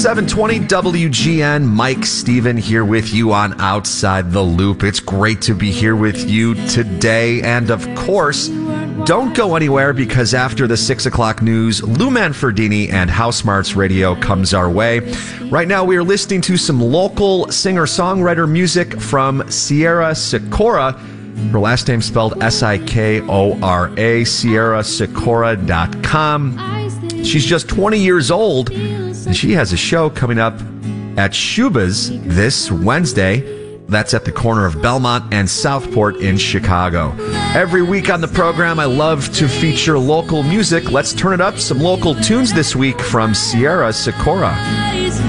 720 WGN, Mike Steven here with you on Outside the Loop. It's great to be here with you today. And of course, don't go anywhere because after the 6 o'clock news, Lou Manfredini and House Smarts Radio comes our way. Right now, we are listening to some local singer-songwriter music from Sierra Sikora. Her last name spelled Sikora, sierrasicora.com. She's just 20 years old, and she has a show coming up at Shuba's this Wednesday. That's at the corner of Belmont and Southport in Chicago. Every week on the program, I love to feature local music. Let's turn it up. Some local tunes this week from Sierra Sikora.